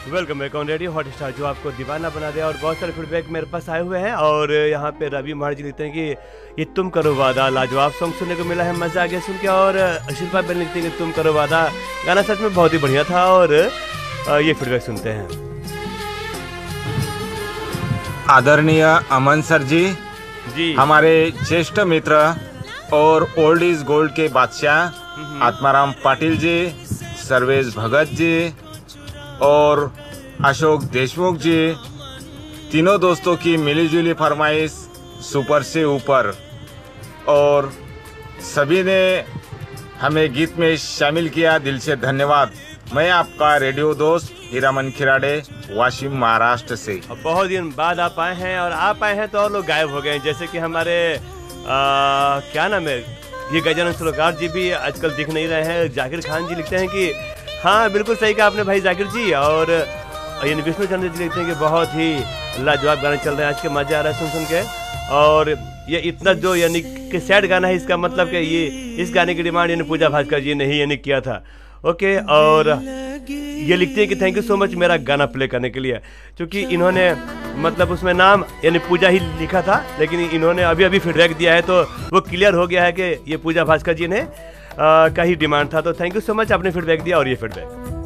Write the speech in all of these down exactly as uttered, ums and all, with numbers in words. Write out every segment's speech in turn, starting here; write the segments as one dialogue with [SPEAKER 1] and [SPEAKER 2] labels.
[SPEAKER 1] Welcome back on radio hot star, जो आपको दीवाना बना दे। और बहुत सारे फीडबैक मेरे पास आए हुए हैं और यहाँ पे रवि महाराज जी लिखते हैं कि ये तुम करो वादा लाजवाब सॉन्ग सुनने को मिला है, मजा आ गया सुन के। और शिल्पा बेन लिखते हैं कि तुम करो वादा गाना सच में बहुत ही बढ़िया था। और ये फीडबैक सुनते हैं।
[SPEAKER 2] आदरणीय अमन सर जी
[SPEAKER 1] जी
[SPEAKER 2] हमारे ज्येष्ठ मित्र और ओल्ड इज गोल्ड के बादशाह आत्माराम पाटिल जी, सर्वेश भगत जी और अशोक देशमुख जी, तीनों दोस्तों की मिलीजुली फरमाइश सुपर से ऊपर, और सभी ने हमें गीत में शामिल किया, दिल से धन्यवाद। मैं आपका रेडियो दोस्त हीरामन खिराड़े, वाशिम महाराष्ट्र से।
[SPEAKER 1] बहुत दिन बाद आप आए हैं, और आप आए हैं तो और लोग गायब हो गए हैं। जैसे कि हमारे आ, क्या नाम है, ये गजानन सरोकार जी भी आजकल दिख नहीं रहे हैं। जाकिर खान जी लिखते हैं कि हाँ बिल्कुल सही कहा आपने भाई जाकिर जी। और यानी विष्णु चंद्र जी लिखते हैं कि बहुत ही लाजवाब गाने चल रहे हैं आज के, मजा आ रहा है सुन सुन के। और ये इतना जो यानी कि सैड गाना है, इसका मतलब कि ये इस गाने की डिमांड यानी पूजा भास्कर जी ने ही यानी किया था। ओके, और ये लिखते हैं कि थैंक यू सो मच मेरा गाना प्ले करने के लिए, क्योंकि इन्होंने मतलब उसमें नाम यानी पूजा ही लिखा था, लेकिन इन्होंने अभी अभी फीडबैक दिया है तो वो क्लियर हो गया है कि ये पूजा भास्कर जी ने आ, का ही डिमांड था। तो थैंक यू सो मच, आपने फीडबैक दिया। और ये फीडबैक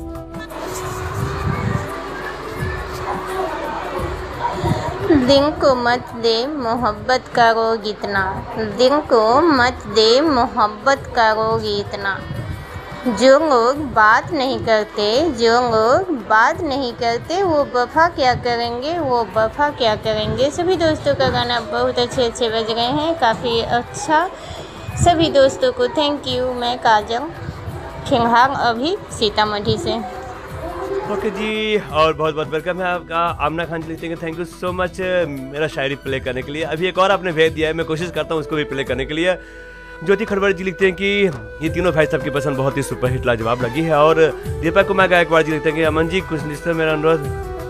[SPEAKER 3] दिल को मत दे मोहब्बत करोगी इतना, दिल को मत दे मोहब्बत करोगी इतना। जो लोग बात नहीं करते, जो लोग बात नहीं करते वो वफा क्या करेंगे, वो वफा क्या करेंगे। सभी दोस्तों का गाना बहुत अच्छे अच्छे बज रहे हैं, काफ़ी अच्छा। सभी दोस्तों को थैंक यू। मैं काजल, फिलहाल अभी सीतामढ़ी से।
[SPEAKER 1] ओके जी, और बहुत बहुत वेलकम है आपका। आमना खान जी लिखते हैं थैंक यू सो मच मेरा शायरी प्ले करने के लिए। अभी एक और आपने भेज दिया है, मैं कोशिश करता हूँ उसको भी प्ले करने के लिए। ज्योति खड़बर जी लिखते हैं कि ये तीनों भाई साहब की पसंद बहुत ही सुपरहिट लाजवाब लगी है। और दीपक कुमार गायकवाड़ जी लिखते हैं कि अमन जी कुछ निश्चित मेरा अनुरोध।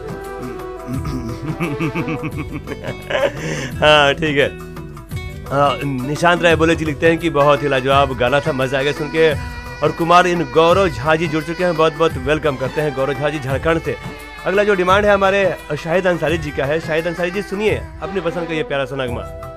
[SPEAKER 1] हाँ ठीक है। हाँ, निशांत राय बोले जी लिखते हैं कि बहुत ही लाजवाब गाना था, मजा आ गया सुन के। और कुमार इन गौरव झा जी जुड़ चुके हैं, बहुत बहुत वेलकम करते हैं गौरव झा जी झारखंड से। अगला जो डिमांड है हमारे शाहिद अंसारी जी का है। शाहिद अंसारी जी सुनिए अपनी पसंद का ये प्यारा सा नगमा।